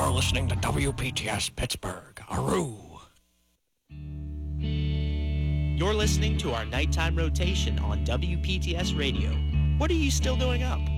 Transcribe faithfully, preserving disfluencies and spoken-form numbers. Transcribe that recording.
You're listening to W P T S Pittsburgh. Aroo. You're listening to our nighttime rotation on W P T S Radio. What are you still doing up?